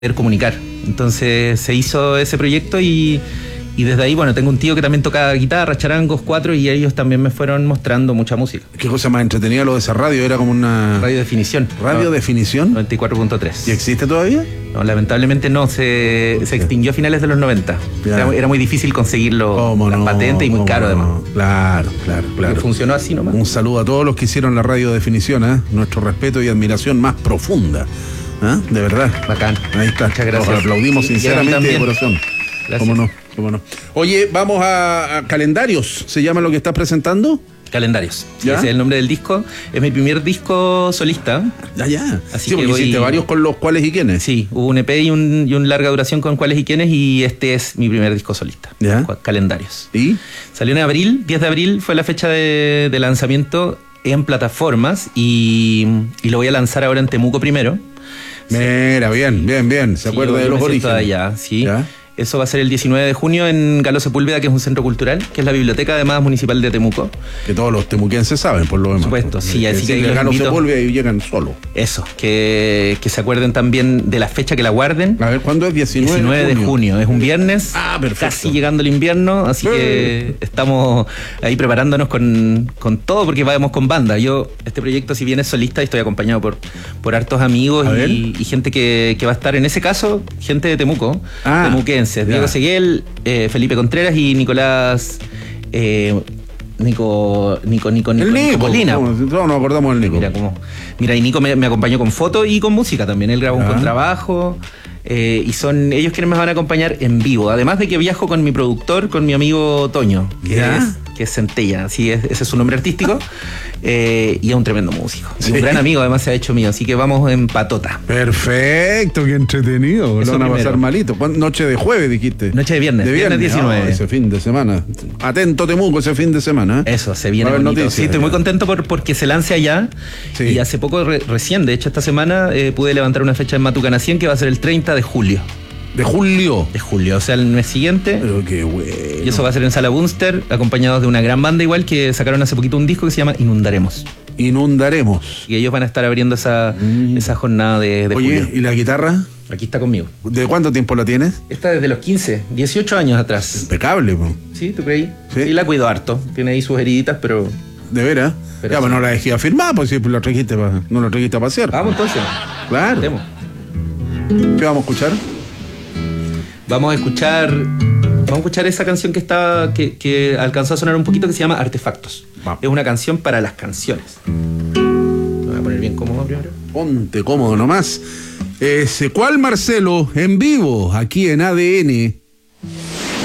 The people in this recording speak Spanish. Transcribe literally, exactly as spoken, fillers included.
comunicar. Entonces se hizo ese proyecto y, y desde ahí, bueno, tengo un tío que también toca guitarra, charangos, cuatro, y ellos también me fueron mostrando mucha música. ¿Qué cosa más entretenida lo de esa radio? Era como una... Radio Definición. ¿Radio no, Definición? noventa y cuatro punto tres. ¿Y existe todavía? No, lamentablemente no, se, se extinguió a finales de los noventa. Era, era muy difícil conseguirlo, las no? patentes y muy caro no? además. Claro, claro, claro. Porque funcionó así nomás. Un saludo a todos los que hicieron la Radio Definición, ¿eh? Nuestro respeto y admiración más profunda. ¿Ah? De verdad. Bacán. Ahí está. Muchas gracias. Los aplaudimos sí, sinceramente de corazón. Gracias. ¿Cómo no? ¿Cómo no? Oye, vamos a, a Calendarios. ¿Se llama lo que estás presentando? Calendarios. Sí, ¿Ya? ese es el nombre del disco. Es mi primer disco solista. Ya, ya. Así sí, que porque voy... hiciste varios con los cuales y quiénes. Sí, hubo un E P y un, y un larga duración con cuáles y quiénes, y este es mi primer disco solista. ¿Ya? Calendarios. ¿Y? Salió en abril, diez de abril fue la fecha de, de lanzamiento en plataformas y, y lo voy a lanzar ahora en Temuco primero. Mira, bien, bien, bien. Se Sí, acuerda yo, de yo los me orígenes. siento de allá, sí. ¿Ya? Eso va a ser el diecinueve de junio en Galo Sepúlveda, que es un centro cultural, que es la biblioteca además municipal de Temuco. Que todos los temuquenses saben, por lo demás. Por supuesto, sí, así que ahí los Galo invito. Sepúlveda y llegan solo. Eso, que, que se acuerden también de la fecha, que la guarden. A ver, ¿cuándo es? diecinueve, diecinueve de junio, es un viernes. Ah, perfecto. Casi llegando el invierno, así Sí. que estamos ahí preparándonos con, con todo, porque vamos con banda. Yo, este proyecto, si bien es solista, estoy acompañado por, por hartos amigos y, y gente que, que va a estar, en ese caso, gente de Temuco, Ah, temuquenses, ya. Diego Seguel, eh, Felipe Contreras y Nicolás eh, Nico Nico Nico Nico El Nico. Nicolina. Todos no, nos acordamos del Nico. Mira, como, mira, y Nico me, me acompañó con foto y con música también. Él graba un Ah. contrabajo. Eh, y son ellos quienes me van a acompañar en vivo. Además de que viajo con mi productor, con mi amigo Toño, que, ¿Ya? es, que es Centella, así es, ese es su nombre artístico. eh, y es un tremendo músico. Sí. Un gran amigo, además se ha hecho mío. Así que vamos en patota. Perfecto, qué entretenido. Eso Lo van a primero. pasar malito. ¿Cuándo? Noche de jueves, dijiste. Noche de viernes, De viernes viernes, diecinueve. No, ese fin de semana. Atento, Temuco, ese fin de semana. ¿eh? Eso, se viene Va a haber bonito. noticias, Sí, estoy ya. muy contento por, porque se lance allá. Sí. Y hace poco, re- recién, de hecho esta semana, eh, pude levantar una fecha en Matucanacien que va a ser el treinta de julio. De julio. De julio, o sea, el mes siguiente. Pero qué bueno. Y eso va a ser en Sala Bunster, acompañados de una gran banda igual que sacaron hace poquito un disco que se llama Inundaremos. Inundaremos. Y ellos van a estar abriendo esa, Mm. esa jornada de, de Oye, julio. ¿y la guitarra? Aquí está conmigo. ¿De cuánto tiempo la tienes? Esta desde los quince, dieciocho años atrás. Impecable, po. ¿Sí? ¿Tú creí? Sí. Sí, la cuido harto. Tiene ahí sus heriditas, pero... De veras. Pero ya, sí. pues no la dejé firmar, pues si la trajiste pa- no la trajiste a pasear. Vamos entonces. Claro. Demos. ¿Qué vamos a escuchar? Vamos a escuchar... Vamos a escuchar esa canción que está que, que alcanzó a sonar un poquito, que se llama Artefactos. Vamos. Es una canción para las canciones. Me voy a poner bien cómodo primero. Ponte cómodo nomás. Eh, ¿Cuál, Marcelo? En vivo, aquí en A D N.